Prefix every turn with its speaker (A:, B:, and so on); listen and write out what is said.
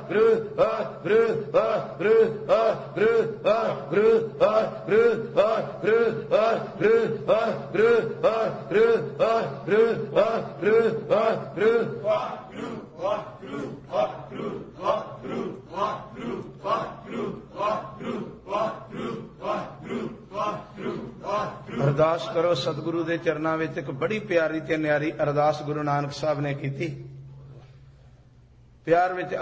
A: ਅਰਦਾਸ ਕਰੋ ਸਤਿਗੁਰੂ ਦੇ ਚਰਨਾਂ ਵਿੱਚ। ਇੱਕ ਬੜੀ ਪਿਆਰੀ ਤੇ ਨਿਆਰੀ ਅਰਦਾਸ ਗੁਰੂ ਨਾਨਕ ਸਾਹਿਬ ਨੇ ਕੀਤੀ। ਪਿਆਰ ਵਿੱਚ